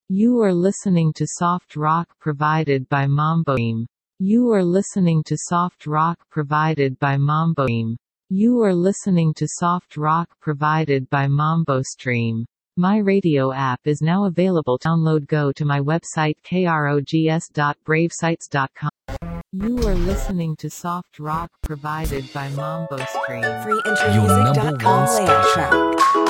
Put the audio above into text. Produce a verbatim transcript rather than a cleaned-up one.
You are listening to soft rock provided by Mamboim. You are listening to soft rock provided by Mamboim. You are listening to soft rock provided by MamboStream. My radio app is now available. Download. Go to my website krogs dot bravesites dot com. You are listening to soft rock provided by MamboStream. free intro music dot com layout track.